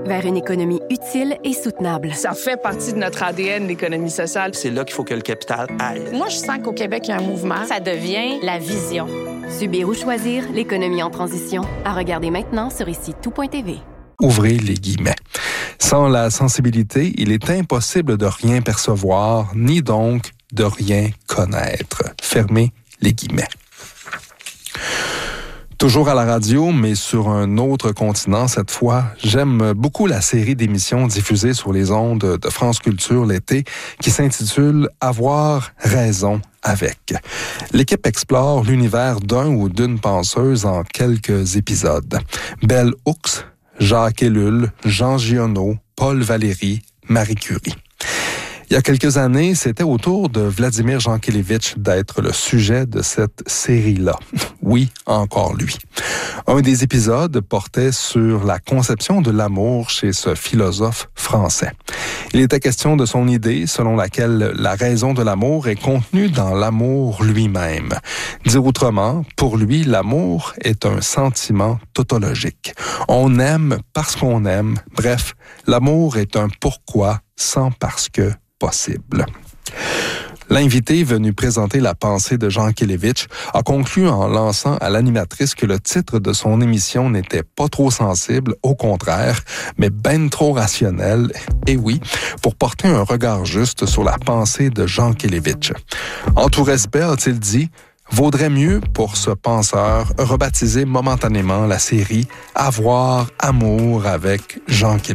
vers une économie utile et soutenable. Ça fait partie de notre ADN, l'économie sociale. C'est là qu'il faut que le capital aille. Moi, je sens qu'au Québec, il y a un mouvement. Ça devient la vision. Subir ou choisir, l'économie en transition. À regarder maintenant sur ici-tout.tv. Ouvrez les guillemets. Sans la sensibilité, il est impossible de rien percevoir, ni donc de rien connaître. Fermez les guillemets. Toujours à la radio, mais sur un autre continent cette fois, j'aime beaucoup la série d'émissions diffusées sur les ondes de France Culture l'été qui s'intitule « Avoir raison avec ». L'équipe explore l'univers d'un ou d'une penseuse en quelques épisodes. Bell Hooks, Jacques Ellul, Jean Giono, Paul Valéry, Marie Curie. Il y a quelques années, c'était au tour de Vladimir Jankélévitch d'être le sujet de cette série-là. Oui, encore lui. Un des épisodes portait sur la conception de l'amour chez ce philosophe français. Il était question de son idée selon laquelle la raison de l'amour est contenue dans l'amour lui-même. Dire autrement, pour lui, l'amour est un sentiment tautologique. On aime parce qu'on aime. Bref, l'amour est un pourquoi sans parce que possible. L'invité venu présenter la pensée de Jankélévitch a conclu en lançant à l'animatrice que le titre de son émission n'était pas trop sensible, au contraire, mais ben trop rationnel, et oui, pour porter un regard juste sur la pensée de Jankélévitch. En tout respect, a-t-il dit, vaudrait mieux pour ce penseur rebaptiser momentanément la série « Avoir amour avec Jankélévitch ».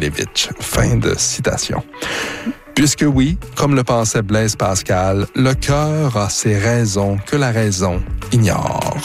Fin de citation. Puisque oui, comme le pensait Blaise Pascal, le cœur a ses raisons que la raison ignore.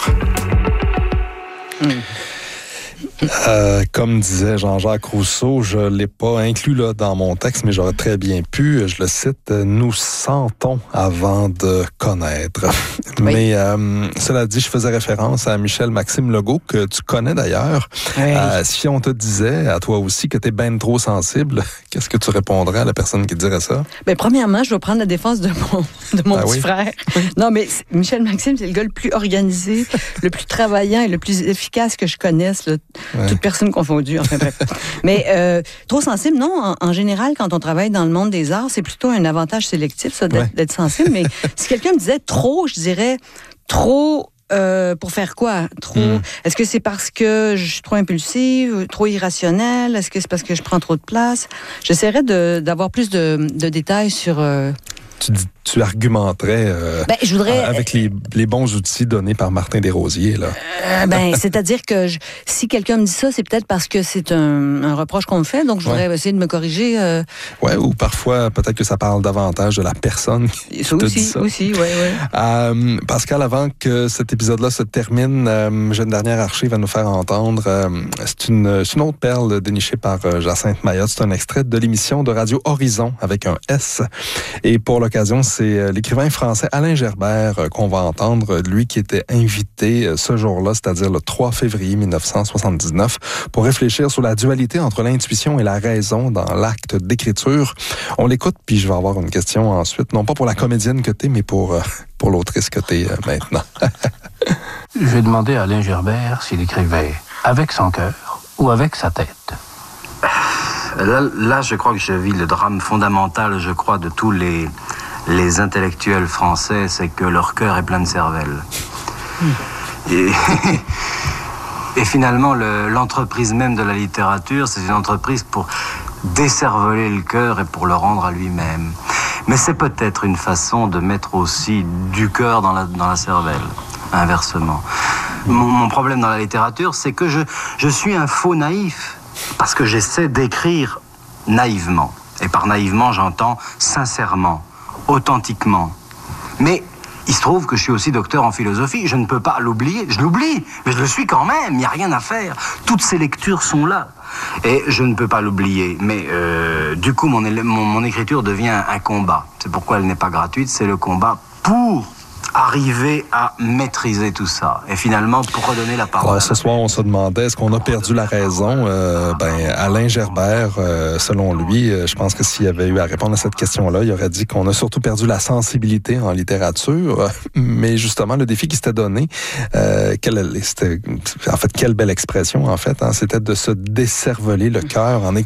Comme disait Jean-Jacques Rousseau, je ne l'ai pas inclus là dans mon texte, mais j'aurais très bien pu, je le cite, « Nous sentons avant de connaître ». Oui. Mais cela dit, je faisais référence à Michel-Maxime Legault, que tu connais d'ailleurs. Oui. Si on te disait, à toi aussi, que tu es ben trop sensible, qu'est-ce que tu répondrais à la personne qui dirait ça? Bien, premièrement, je vais prendre la défense de mon petit frère. Non, mais Michel-Maxime, c'est le gars le plus organisé, le plus travaillant et le plus efficace que je connaisse, là. Ouais. Toute personne confondue, enfin bref. Mais trop sensible, non. En général, quand on travaille dans le monde des arts, c'est plutôt un avantage sélectif, ça, d'être sensible. Mais si quelqu'un me disait trop, je dirais trop... pour faire quoi? Trop. Est-ce que c'est parce que je suis trop impulsive, trop irrationnelle? Est-ce que c'est parce que je prends trop de place? J'essaierais d'avoir plus de détails sur... Tu argumenterais je voudrais, avec les bons outils donnés par Martin Desrosiers, là. C'est-à-dire que si quelqu'un me dit ça, c'est peut-être parce que c'est un reproche qu'on me fait, donc je voudrais essayer de me corriger. Ouais, ou parfois, peut-être que ça parle davantage de la personne qui te dit ça. Aussi, oui. Pascal, avant que cet épisode-là se termine, j'ai une dernière archive à nous faire entendre. C'est une autre perle dénichée par Jacinthe Mayotte. C'est un extrait de l'émission de Radio Horizon avec un S. Et pour l'occasion, c'est l'écrivain français Alain Gerbert qu'on va entendre, lui qui était invité ce jour-là, c'est-à-dire le 3 février 1979, pour réfléchir sur la dualité entre l'intuition et la raison dans l'acte d'écriture. On l'écoute, puis je vais avoir une question ensuite, non pas pour la comédienne que t'es, mais pour l'autrice que t'es maintenant. J'ai demandé à Alain Gerbert s'il écrivait avec son cœur ou avec sa tête. Là, je crois que je vis le drame fondamental, je crois, de tous les intellectuels français, c'est que leur cœur est plein de cervelle. Et finalement, l'entreprise même de la littérature, c'est une entreprise pour décerveler le cœur et pour le rendre à lui-même. Mais c'est peut-être une façon de mettre aussi du cœur dans la cervelle, inversement. Mon problème dans la littérature, c'est que je suis un faux naïf. Parce que j'essaie d'écrire naïvement. Et par naïvement, j'entends sincèrement, authentiquement. Mais il se trouve que je suis aussi docteur en philosophie. Je ne peux pas l'oublier. Je l'oublie, mais je le suis quand même. Il n'y a rien à faire. Toutes ces lectures sont là. Et je ne peux pas l'oublier. Mais du coup, mon écriture devient un combat. C'est pourquoi elle n'est pas gratuite. C'est le combat pour arriver à maîtriser tout ça. Et finalement, pour redonner la parole. Alors, ce soir, on se demandait, est-ce qu'on a perdu la raison? Alain Gerbert, selon lui, je pense que s'il avait eu à répondre à cette question-là, il aurait dit qu'on a surtout perdu la sensibilité en littérature. Mais justement, le défi qui s'était donné, quelle belle expression, en fait, hein, c'était de se décerveler le cœur en